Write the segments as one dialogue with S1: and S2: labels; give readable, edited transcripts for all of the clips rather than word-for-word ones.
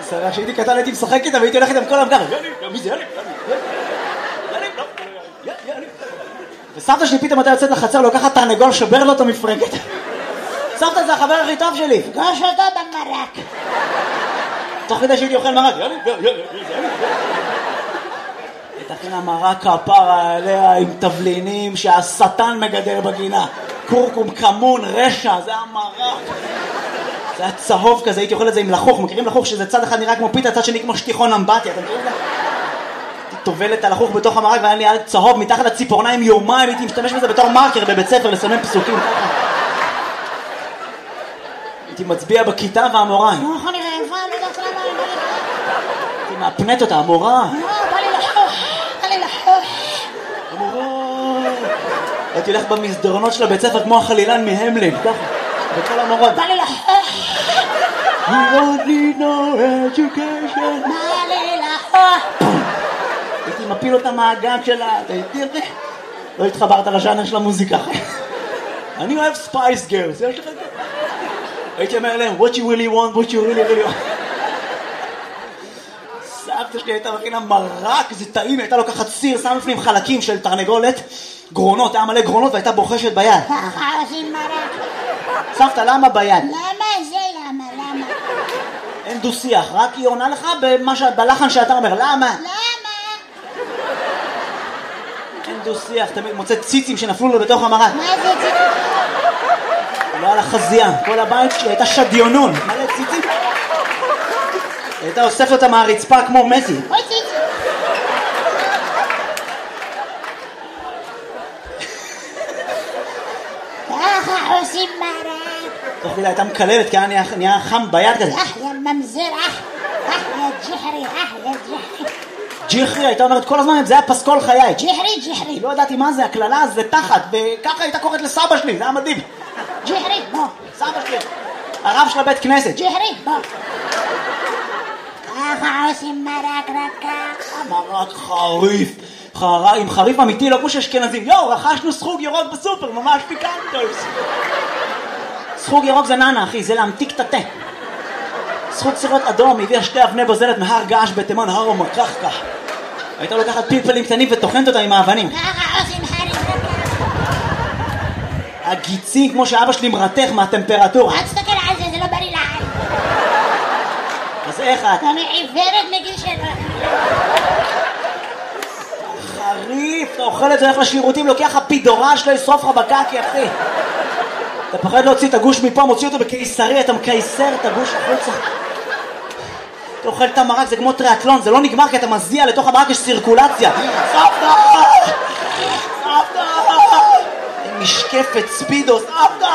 S1: שרה שהייתי קטן הייתי משחק איתה והייתי הולך איתם כל היום ככה. מי זה? וסבתא שלי פתאום הייתה יוצאת לחצר לוקחת תרנגול שובר לו אותו מפרקת. סבתא זה החבר הכי טוב שלי. פגש אותו במרק. תוך כדי שהייתי אוכל מרק. תכינה מרק כפרה עליה עם תבלינים שהשטן מגדל בגינה. קורקום, כמון, רשע, זה המרק. זה היה צהוב כזה, הייתי אוכל את זה עם לחוך. מכירים לחוך שזה צד אחד נראה כמו פיתה, צד שני כמו שטיחון אמבטיה, אתם מכירים את זה? הייתי טובל את הלחוך בתוך המרק והיה לי יד צהוב מתחת לציפורניים יומיים, הייתי משתמש בזה בתור מרקר בבית ספר לסמן פסוקים. הייתי מצביע בכיתה והמורה. אני רעבה, אני יודעת למה. הייתי מאפנת אותה, המורה. בא לי לחוך. המורה. הייתי הולך במסדרונות של הבית ספר כמו החלילן מהמלין, ככה. בכל המורות. בא לי לחוך. You don't need no education. בא לי לחוך. הייתי מפיל אותה מהגג שלה. לא התחברת לז'אנר של המוזיקה. אני אוהב ספייס גרס. יש לך את זה? הייתי אומר להם, what you really want, what you really want. סבתא שלי הייתה מכינה מרק, זה טעים, הייתה לוקחת סיר, שם לפנים חלקים של תרנגולת, גרונות, היה מלא גרונות והייתה בוחשת ביד. ככה עושים מרק. סבתא, למה ביד? למה זה למה? אין דו שיח, רק היא עונה לך בלחן שאתה אומר, למה? אין דו שיח, תמיד מוצא ציצים שנפלו לו בתוך המרק. מה זה ציצים? לא על החזייה, כל הבית שלי הייתה שדיונון, מלא ציצים. הייתה אוספת אותה מהרצפה כמו מסי. אוי ציצים. ככה עושים מרק. תוך כדי הייתה מקללת כי נהיה חם ביד כזה. יא ממזר, יא ג'חרי, יא ג'חרי. ג'חרי, הייתה אומרת כל הזמן, זה היה פסקול חיי. ג'חרי. לא ידעתי מה זה, הכללה זה תחת, וככה הייתה קוראת לסבא שלי, זה היה מדהים. ג'חרי, בוא. סבא שלי. הרב של הבית כנסת. ג'חרי, בוא. ככה עושים מרק רכה. מרק חריף. עם חריף אמיתי, לא כמו שאשכנזים. רכשנו סחוג ירוק בסופר, ממש פיקנטוס. סחוג ירוק זה ננה, אחי, זה להמתיק את התה. סחוג סירות אדום, הביאה 2 אבני בוזלת מהר געש בתימן, הר ומקחקח. הייתה לוקחת פלפלים קטנים וטוחנת אותם עם האבנים. ככה עושים חריף רכה. הגיצים כמו שאבא שלי מרתך מהטמפרטורה. אל תסתכל על זה, זה לא בריא לעין. אז איך את? אני עיוורת מגיל 7. חריף, אתה אוכל את זה, הולך לשירותים, לוקח הפידורה שלו, ישרוף לך בקקי, אחי. אתה פחד להוציא את הגוש מפה, מוציא אותו בקיסרי, אתה מקייסר את הגוש החוצה. אתה אוכל את המרק, זה כמו טריאטלון, זה לא נגמר כי אתה מזיע, לתוך המרק יש סירקולציה. סבתא! סבתא! משקפת ספידוס, סבתא!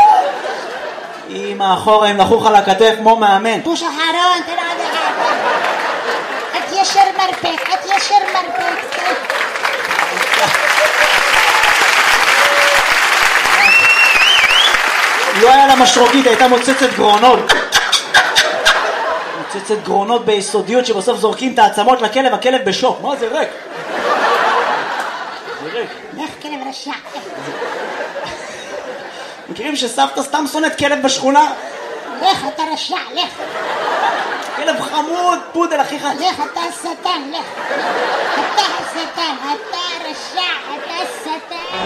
S1: אמא, אחורה הם לחוך על הכתף כמו מאמן. פוש אחרון, תראה עד אחד. את ישר מרפק, את ישר מרפק. לא היה לה משרוקית, הייתה מוצצת גרונות. מוצצת גרונות ביסודיות שבסוף זורקים את העצמות לכלב, הכלב בשוק. מה זה ריק? זה ריק. לך כלב רשע. מכירים שסבתא סתם שונאת כלב בשכונה? לך אתה רשע, לך. כלב חמוד, פודל אחיך. לך אתה שטן, לך. אתה השטן, אתה רשע, אתה שטן.